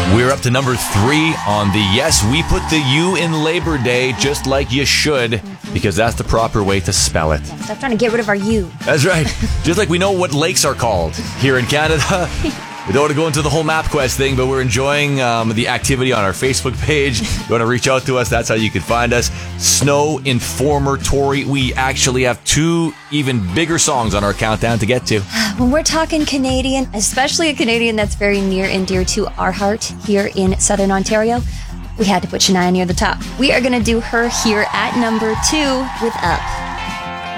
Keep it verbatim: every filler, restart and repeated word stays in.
We're up to number three on the yes, we put the U in Labor Day just like you should, because that's the proper way to spell it. Stop trying to get rid of our U. That's right. Just like we know what lakes are called here in Canada. We don't want to go into the whole MapQuest thing, but we're enjoying um, the activity on our Facebook page. You want to reach out to us, that's how you can find us. Snow Informer Tori. We actually have two even bigger songs on our countdown to get to. When we're talking Canadian, especially a Canadian that's very near and dear to our heart here in Southern Ontario, we had to put Shania near the top. We are going to do her here at number two with Up.